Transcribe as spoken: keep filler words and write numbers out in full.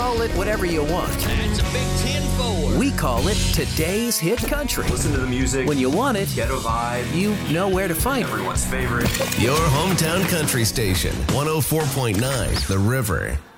Call it whatever you want. That's a big ten four. We call it Today's Hit Country. Listen to the music. When you want it, Ghetto vibe. you know where to find Everyone's favorite. Your hometown country station, one oh four point nine The River.